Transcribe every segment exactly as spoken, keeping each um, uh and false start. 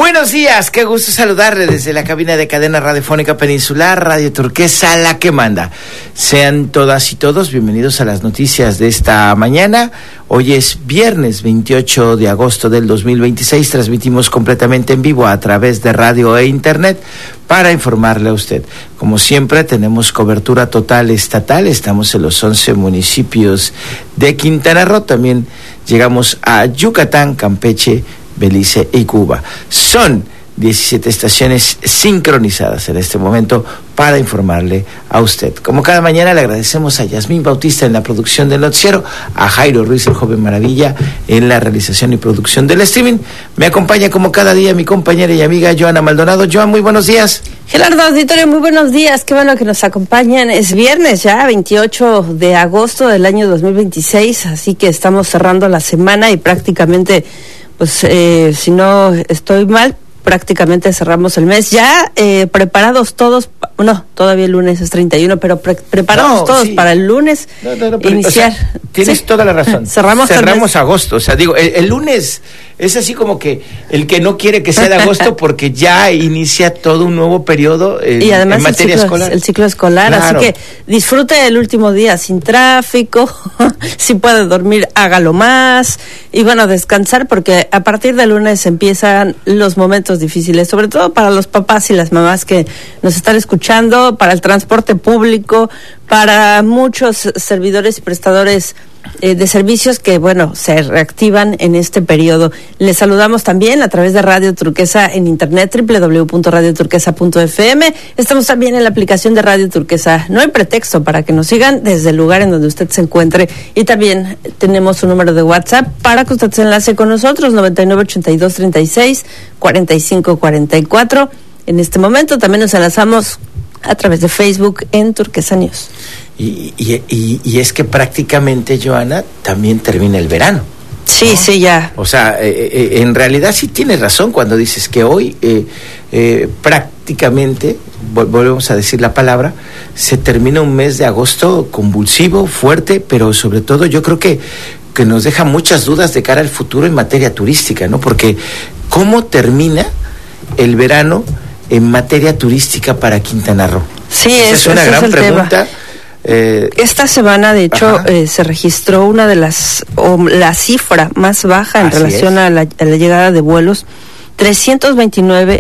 Buenos días, qué gusto saludarle desde la cabina de Cadena Radiofónica Peninsular, Radio Turquesa, la que manda. Sean todas y todos bienvenidos a las noticias de esta mañana. Hoy es viernes veintiocho de agosto del dos mil veintiséis. Transmitimos completamente en vivo a través de radio e internet para informarle a usted. Como siempre, tenemos cobertura total estatal. Estamos en los once municipios de Quintana Roo. También llegamos a Yucatán, Campeche, Belice y Cuba. Son diecisiete estaciones sincronizadas en este momento para informarle a usted. Como cada mañana, le agradecemos a Yasmín Bautista en la producción del noticiero, a Jairo Ruiz, el joven maravilla, en la realización y producción del streaming. Me acompaña como cada día mi compañera y amiga Joana Maldonado. Joan, muy buenos días. Gerardo Auditorio, muy buenos días. Qué bueno que nos acompañan. Es viernes ya, veintiocho de agosto del año dos mil veintiséis, así que estamos cerrando la semana y prácticamente, pues eh, si no estoy mal, prácticamente cerramos el mes. Ya eh, preparados todos, no, todavía el lunes es treinta y uno, pero pre- preparados no, todos sí. para el lunes no, no, no, pero, iniciar. O sea, tienes ¿sí? toda la razón. Cerramos, Cerramos agosto, o sea, digo, el, el lunes es así como que el que no quiere que sea de agosto porque ya inicia todo un nuevo periodo en, y además en materia el ciclo, escolar. El ciclo escolar, claro. Así que disfrute el último día sin tráfico, si puede dormir, hágalo más, y bueno, descansar, porque a partir del lunes empiezan los momentos difíciles, sobre todo para los papás y las mamás que nos están escuchando, para el transporte público, para muchos servidores y prestadores Eh, de servicios que, bueno, se reactivan en este periodo. Les saludamos también a través de Radio Turquesa en internet, doble u doble u doble u punto radio turquesa punto efe eme. Estamos también en la aplicación de Radio Turquesa. No hay pretexto para que nos sigan desde el lugar en donde usted se encuentre. Y también tenemos un número de WhatsApp para que usted se enlace con nosotros, noventa y nueve, ochenta y dos, treinta y seis, cuarenta y cinco, cuarenta y cuatro. En este momento también nos enlazamos a través de Facebook en Turquesa News. Y, y, y, y es que prácticamente, Joana, también termina el verano. Sí, ¿no? Sí, ya. O sea, eh, eh, en realidad sí tienes razón cuando dices que hoy eh, eh, prácticamente, vol- volvemos a decir la palabra, se termina un mes de agosto convulsivo, fuerte, pero sobre todo yo creo que, que nos deja muchas dudas de cara al futuro en materia turística, ¿no? Porque ¿cómo termina el verano en materia turística para Quintana Roo? Sí, Esa es, es una gran pregunta. Tema. Eh, Esta semana, de hecho, eh, se registró una de las, o la cifra más baja en Así relación a la, a la llegada de vuelos, trescientos veintinueve,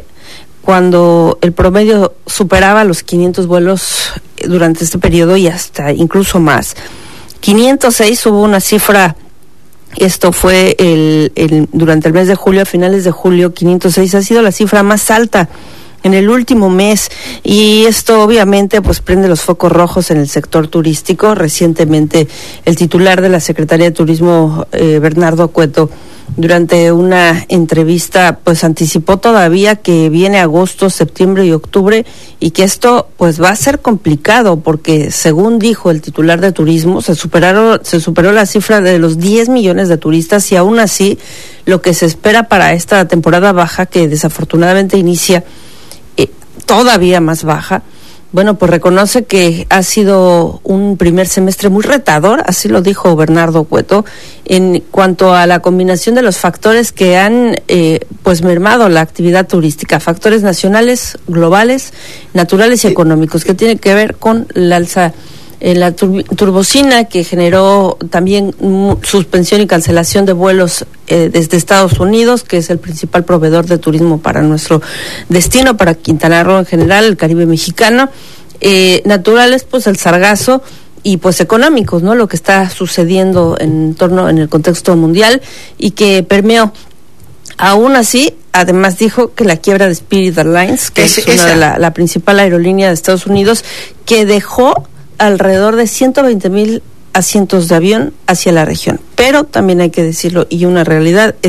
cuando el promedio superaba los quinientos vuelos durante este periodo y hasta incluso más. quinientos seis hubo una cifra, esto fue el, el durante el mes de julio, a finales de julio, quinientos seis ha sido la cifra más alta en el último mes, y esto obviamente pues prende los focos rojos en el sector turístico. Recientemente el titular de la Secretaría de Turismo, eh, Bernardo Cueto, durante una entrevista pues anticipó todavía que viene agosto, septiembre y octubre, y que esto pues va a ser complicado porque, según dijo el titular de turismo, se superaron se superó la cifra de los diez millones de turistas, y aún así lo que se espera para esta temporada baja, que desafortunadamente inicia todavía más baja, bueno, pues reconoce que ha sido un primer semestre muy retador, así lo dijo Bernardo Cueto, en cuanto a la combinación de los factores que han eh, pues mermado la actividad turística, factores nacionales, globales, naturales y económicos, que tienen que ver con la alza en la tur- turbocina, que generó también m- suspensión y cancelación de vuelos eh, desde Estados Unidos, que es el principal proveedor de turismo para nuestro destino, para Quintana Roo en general, el Caribe mexicano. Eh, naturales, pues el sargazo, y pues económicos, ¿no? Lo que está sucediendo en torno, en el contexto mundial, y que permeó. Aún así, además dijo que la quiebra de Spirit Airlines, que es, es una esa. de la, la principal aerolínea de Estados Unidos, que dejó alrededor de ciento veinte mil asientos de avión hacia la región. Pero también hay que decirlo, y una realidad es